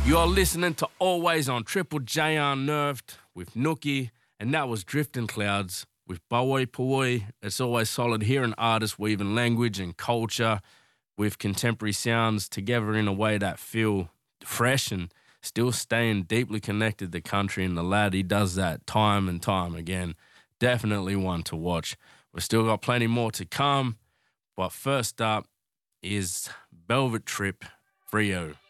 You're listening to Always on Triple J Unnerved with Nookie, and that was Drifting Clouds with Bawoi Pawoi. It's always solid hearing artists weaving language and culture with contemporary sounds together in a way that feel fresh and still staying deeply connected to country. And the lad, he does that time and time again. Definitely one to watch. We've still got plenty more to come, but first up is Velvet Trip, Frio.